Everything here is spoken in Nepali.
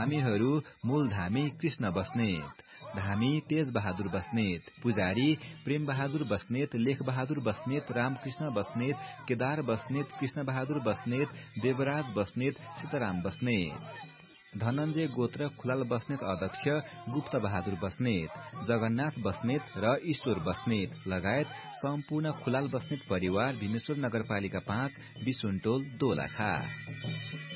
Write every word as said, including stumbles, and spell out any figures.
धामीहरू मूल धामी कृष्ण बस्नेत, धामी तेज बहादुर बस्नेत, पुजारी प्रेम बहादुर बस्नेत, लेख बहादुर बस्नेत, रामकृष्ण बस्नेत, केदार बस्नेत, कृष्ण बहादुर बस्नेत, देवराज बस्नेत, सीताराम बस्नेत। धनञ्जय गोत्र खुलाल बस्नेत अध्यक्ष गुप्त बहादुर बस्नेत, जगन्नाथ बस्नेत र ईश्वर बस्नेत लगायत सम्पूर्ण खुलाल बस्नेत परिवार भीमेश्वर नगरपालिका पाँच बिसुनटोल दोलखा।